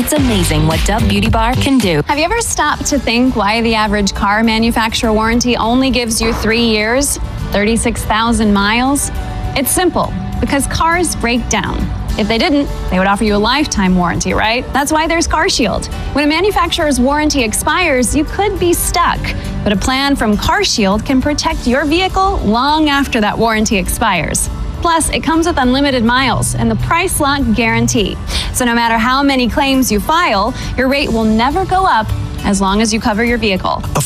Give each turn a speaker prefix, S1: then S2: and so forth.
S1: It's amazing what Dove Beauty Bar can do.
S2: Have you ever stopped to think why the average car manufacturer warranty only gives you 3 years, 36,000 miles? It's simple, because cars break down. If they didn't, they would offer you a lifetime warranty, right? That's why there's CarShield. When a manufacturer's warranty expires, you could be stuck. But a plan from CarShield can protect your vehicle long after that warranty expires. Plus, it comes with unlimited miles and the price lock guarantee. So no matter how many claims you file, your rate will never go up as long as you cover your vehicle.